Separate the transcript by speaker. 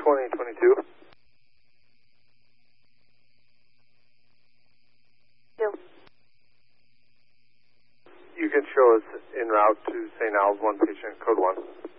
Speaker 1: 2022.
Speaker 2: No.
Speaker 1: You can show us en route to St. Al's, one patient, code 1.